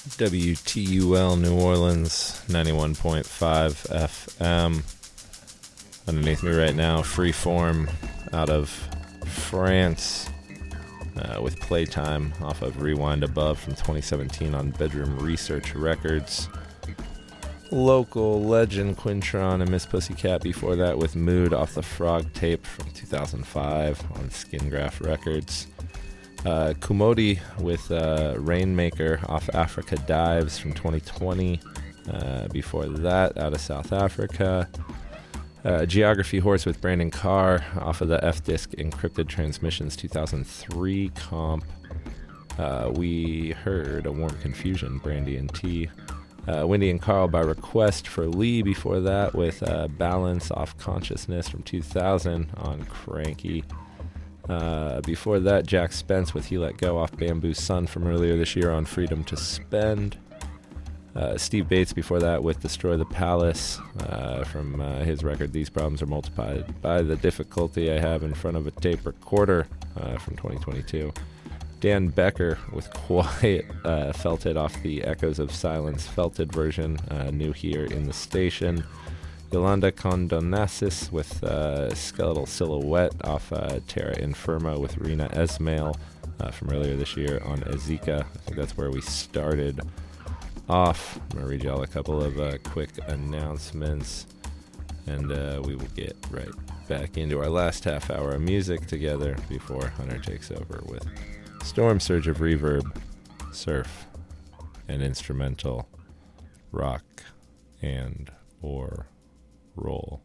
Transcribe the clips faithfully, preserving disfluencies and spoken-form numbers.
W T U L New Orleans, ninety-one point five F M. Underneath me right now, Freeform out of France uh, with Playtime off of Rewind Above from twenty seventeen on Bedroom Research Records. Local legend Quintron and Miss Pussycat before that with Mood off the Frog tape from two thousand five on Skingraph Records. Uh, Kumodi with uh, Rainmaker off Africa Dives from twenty twenty. Uh, before that, out of South Africa. Uh, Geography Horse with Brandon Carr off of the F-Disc Encrypted Transmissions two thousand three comp. Uh, we heard A Warm Confusion, Brandy and T. Uh, Wendy and Carl by request for Lee before that with uh, Balance off Consciousness from two thousand on Cranky. Uh, before that, Jack Spence with He Let Go off Bamboo Sun from earlier this year on Freedom to Spend. Uh, Steve Bates before that with Destroy the Palace uh, from uh, his record These Problems Are Multiplied by the Difficulty I Have in Front of a Tape Recorder uh, from twenty twenty-two. Dan Becker with Quiet uh, Felted off the Echoes of Silence Felted version, uh, new here in the station. Yolanda Condonasis with uh, Skeletal Silhouette off uh, Terra Infirma with Rena Esmail uh, from earlier this year on Azika. I think that's where we started off. I'm going to read you all a couple of uh, quick announcements, and uh, we will get right back into our last half hour of music together before Hunter takes over with Storm Surge of Reverb, Surf, and Instrumental, Rock, and or Roll.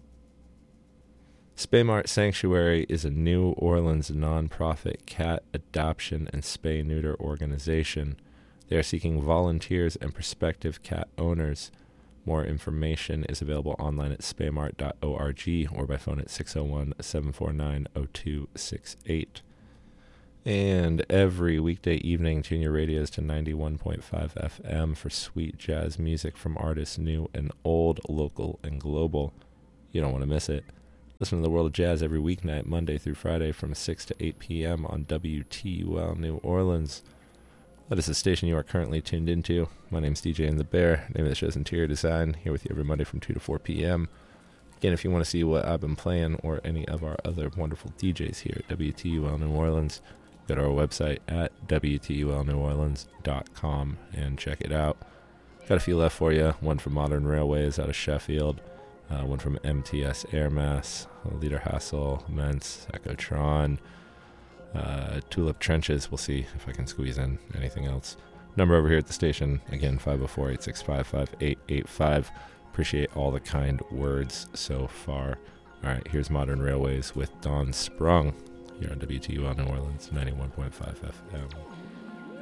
Spaymart Sanctuary is a New Orleans nonprofit cat adoption and spay-neuter organization. They are seeking volunteers and prospective cat owners. More information is available online at spaymart dot org or by phone at six oh one, seven four nine, oh two six eight. And every weekday evening, tune your radios to ninety-one point five F M for sweet jazz music from artists new and old, local and global. You don't want to miss it. Listen to the World of Jazz every weeknight, Monday through Friday from six to eight p.m. on W T U L New Orleans. That is the station you are currently tuned into. My name's D J and the Bear. Name of the show is Interior Design. Here with you every Monday from two to four p.m. Again, if you want to see what I've been playing or any of our other wonderful D Js here at W T U L New Orleans, go to our website at W T U L New Orleans dot com and check it out. Got a few left for you. One from Modern Railways out of Sheffield. Uh, one from M T S Air Mass, Leader Hassel, Mentz, Echotron, uh, Tulip Trenches. We'll see if I can squeeze in anything else. Number over here at the station, again, five oh four, eight six five, five eight eight five. Appreciate all the kind words so far. All right, here's Modern Railways with Dawn Sprung here on W T U L New Orleans, ninety-one point five F M.